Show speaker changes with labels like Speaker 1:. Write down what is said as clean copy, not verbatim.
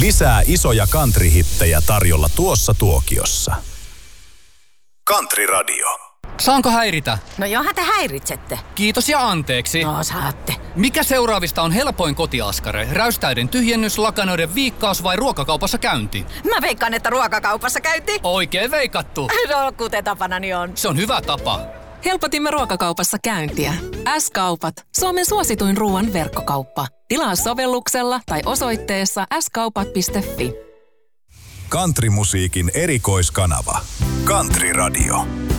Speaker 1: Lisää isoja country-hittejä tarjolla tuossa tuokiossa. Country Radio.
Speaker 2: Saanko häiritä?
Speaker 3: No johan te häiritsette.
Speaker 2: Kiitos ja anteeksi.
Speaker 3: No saatte.
Speaker 2: Mikä seuraavista on helpoin kotiaskare? Räystäiden tyhjennys, lakanoiden viikkaus vai ruokakaupassa käynti?
Speaker 3: Mä veikkaan, että ruokakaupassa käynti.
Speaker 2: Oikein veikattu.
Speaker 3: No kuten tapanani on.
Speaker 2: Se on hyvä tapa.
Speaker 4: Helpotimme ruokakaupassa käyntiä. S-kaupat. Suomen suosituin ruoan verkkokauppa. Tilaa sovelluksella tai osoitteessa skaupat.fi.
Speaker 1: Countrymusiikin erikoiskanava. Country Radio.